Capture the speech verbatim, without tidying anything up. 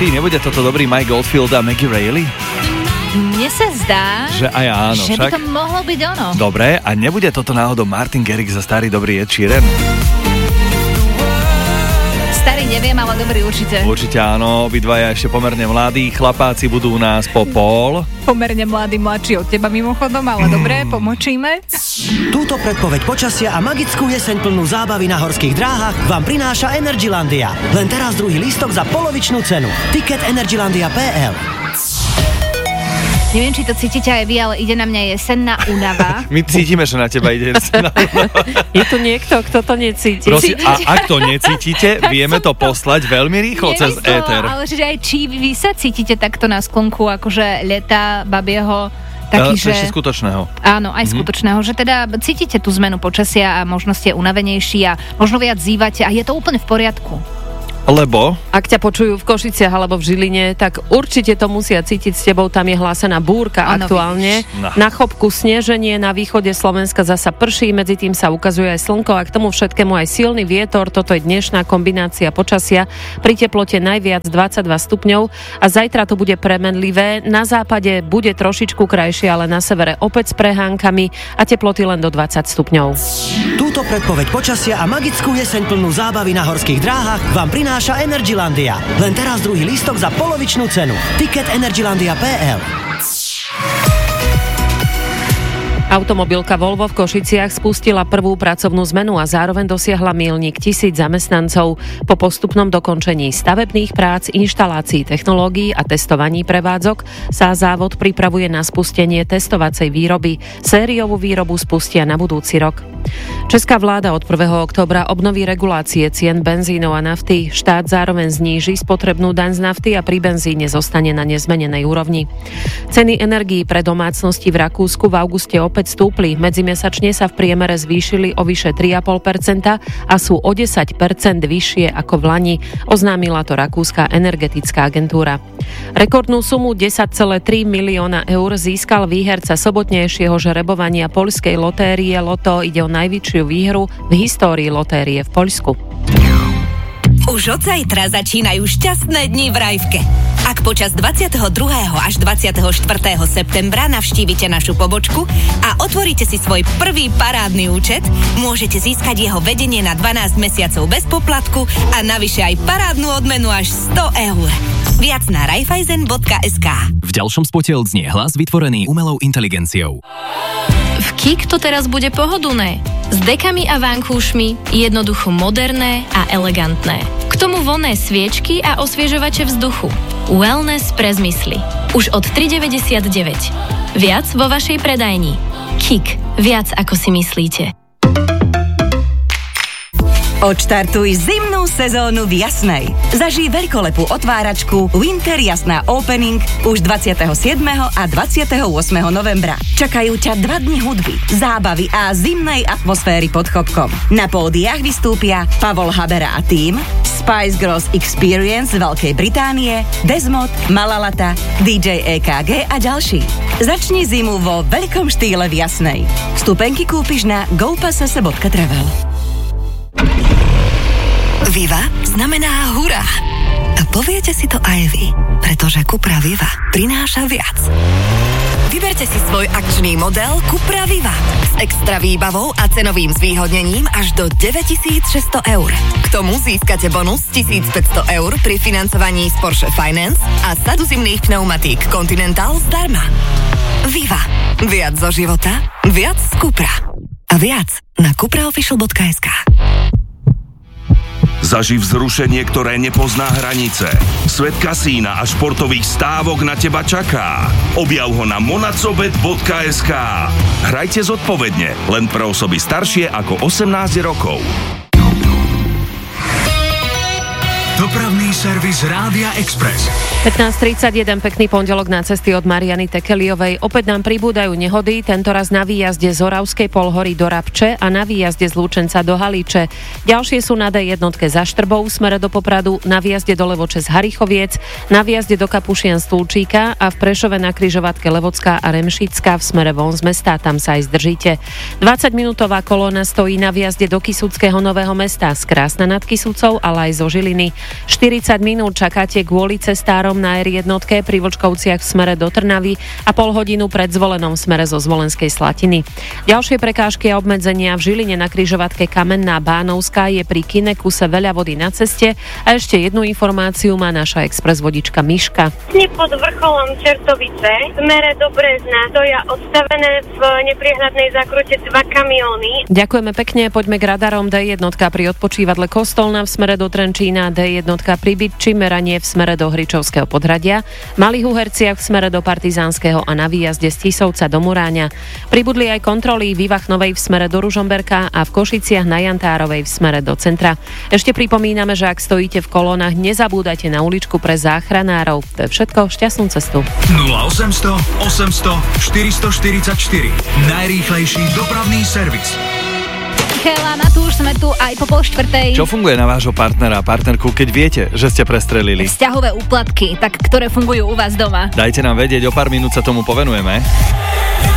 Ty, nebude toto dobrý Mike Oldfield a Maggie Reilly? Mne sa zdá, že aj áno, že však? by to mohlo byť ono. Dobre, a nebude toto náhodou Martin Garrix za starý dobrý Ed Sheeran? Starý neviem, ale dobrý určite. Určite áno, obidvaja ešte pomerne mladí chlapáci budú u nás po pol. Pomerne mladý, mladší od teba mimochodom, ale mm. dobre, pomočíme. Túto predpoveď počasia a magickú jeseň plnú zábavy na horských dráhach vám prináša Energylandia. Len teraz druhý lístok za polovičnú cenu. Ticket energylandia bodka es el. Neviem, či to cítite aj vy, ale ide na mňa jesenná únava. My cítime, že na teba ide jesenná únava. Je tu niekto, kto to necíti. Prosím, a ak to necítite, vieme to poslať veľmi rýchlo cez éter. Ale že aj či vy sa cítite takto na sklonku, akože leta, babieho, taký, že... Ešte skutočného. Áno, aj mm-hmm. skutočného, že teda cítite tú zmenu počasia a možno ste unavenejší a možno viac zývate a je to úplne v poriadku. Lebo? Ak ťa počujú v Košiciach alebo v Žiline, tak určite to musia cítiť s tebou, tam je hlásená búrka ano, aktuálne. No. Na Chopku sneženie, na východe Slovenska zasa prší, medzi tým sa ukazuje aj slnko a k tomu všetkému aj silný vietor. Toto je dnešná kombinácia počasia. Pri teplote najviac dvadsaťdva stupňov a zajtra to bude premenlivé. Na západe bude trošičku krajšie, ale na severe opäť s prehánkami a teploty len do dvadsať stupňov. Túto predpoveď počasia a magickú jeseň plnú zábavy na horských dráhach vám prináša Naša Energylandia. Len teraz druhý lístok za polovičnú cenu. Ticket energylandia bodka es el. Automobilka Volvo v Košiciach spustila prvú pracovnú zmenu a zároveň dosiahla míľnik tisíc zamestnancov. Po postupnom dokončení stavebných prác, inštalácií technológií a testovaní prevádzok sa závod pripravuje na spustenie testovacej výroby. Sériovú výrobu spustia na budúci rok. Česká vláda od prvého októbra obnoví regulácie cien benzínov a nafty. Štát zároveň zníži spotrebnú daň z nafty a pri benzíne zostane na nezmenenej úrovni. Ceny energií pre domácnosti v Rakúsku v auguste opäť stúpli. Medzimesačne sa v priemere zvýšili o vyše tri celé päť percenta a sú o desať percent vyššie ako v lani, oznámila to Rakúska energetická agentúra. Rekordnú sumu desať celé tri milióna eur získal výherca sobotnejšieho žrebovania poľskej lotérie Loto. Ide o najväčšiu výhru v histórii lotérie v Poľsku. Už od zajtra začínajú šťastné dni v Rajvke. Ak počas dvadsiateho druhého až dvadsiateho štvrtého septembra navštívite našu pobočku a otvoríte si svoj prvý parádny účet, môžete získať jeho vedenie na dvanásť mesiacov bez poplatku a navyše aj parádnu odmenu až sto eur. Viac na raiffeisen bodka es ká. V ďalšom spote odznie hlas vytvorený umelou inteligenciou. V Kik to teraz bude pohodlné. S dekami a vankúšmi, jednoducho moderné a elegantné. K tomu vonné sviečky a osviežovače vzduchu. Wellness pre zmysly. Už od tri deväťdesiatdeväť. Viac vo vašej predajni. Kik. Viac ako si myslíte. Odštartuj zimnú sezónu v Jasnej. Zažij veľkolepú otváračku Winter Jasná Opening už dvadsiateho siedmeho a dvadsiateho ôsmeho novembra. Čakajú ťa dva dni hudby, zábavy a zimnej atmosféry pod Chopkom. Na pódiách vystúpia Pavol Habera a tým, Spice Girls Experience z Veľkej Británie, Desmod, Malalata, dý džej é ká gé a ďalší. Začni zimu vo veľkom štýle v Jasnej. Vstupenky kúpiš na go pass es bodka travel. Viva znamená hurá. A poviete si to aj vy, pretože Cupra Viva prináša viac. Vyberte si svoj akčný model Cupra Viva s extra výbavou a cenovým zvýhodnením až do deväťtisícšesťsto eur. K tomu získate bonus tisícpäťsto eur pri financovaní z Porsche Finance a sadu zimných pneumatík Continental zdarma. Viva. Viac zo života, viac z Cupra. A viac na cupraofficial bodka es ká. Zaživ vzrušenie, ktoré nepozná hranice. Svet kasína a športových stávok na teba čaká. Objav ho na monacobet bodka es ká. Hrajte zodpovedne, len pre osoby staršie ako osemnásť rokov. Dopravný servis Rádia Express. pätnásť tridsaťjeden, pekný pondelok na cesty od Mariany Tekeliovej. Opäť nám pribúdajú nehody, tentoraz na výjazde z Oravskej Polhory do Rabče a na výjazde z Lučenca do Halíče. Ďalšie sú na dé jednotke za Štrbou, smere do Popradu, na výjazde do Levoče z Harichoviec, na výjazde do Kapušien z Tulčíka a v Prešove na križovatke Levocká a Remšická v smere von z mesta, tam sa aj zdržíte. dvadsaťminútová kolóna stojí na výjazde do Kysuckého Nového Mesta z Krásna nad Kysucou, ale aj zo Žiliny. štyridsať minút čakáte kvôli cestárom na er jednotke pri Vlčkovciach v smere do Trnavy a pol hodinu pred Zvolenom v smere zo Zvolenskej Slatiny. Ďalšie prekážky a obmedzenia v Žiline na križovatke Kamenná Bánovská je pri Kinekuse veľa vody na ceste a ešte jednu informáciu má naša expres vodička Miška. Pod vrcholom Čertovice v smere do Brezna stoja odstavené v nepriehľadnej zákrute dva kamióny. Ďakujeme pekne, poďme k radarom. dé jedna pri odpočívadle Kostolna v smere do Trenčína, dé jedna pri Bytči, meranie v smere do Hričovského podhradia, Malých Uherciach v smere do Partizánskeho a na výjazde z Tisovca do Muráňa. Pribudli aj kontroly v Ivachnovej v smere do Ružomberka a v Košiciach na Jantárovej v smere do centra. Ešte pripomíname, že ak stojíte v kolónach, nezabúdajte na uličku pre záchranárov. To je všetko, šťastnú cestu. nula osemsto osemsto štyristoštyridsaťštyri. Najrýchlejší dopravný servis. Michaela, na tú už sme tu aj po pol štvrtej. Čo funguje na vášho partnera a partnerku, keď viete, že ste prestrelili? Vzťahové úplatky, tak ktoré fungujú u vás doma? Dajte nám vedieť, o pár minút sa tomu povenujeme.